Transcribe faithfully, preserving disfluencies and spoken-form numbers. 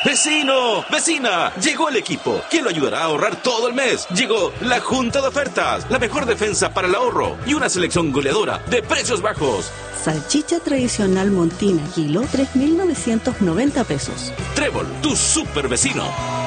¡Vecino! ¡Vecina! Llegó el equipo que lo ayudará a ahorrar todo el mes. Llegó la Junta de Ofertas, la mejor defensa para el ahorro y una selección goleadora de precios bajos. Salchicha tradicional Montina, kilo, tres mil novecientos noventa pesos. Trébol, tu super vecino.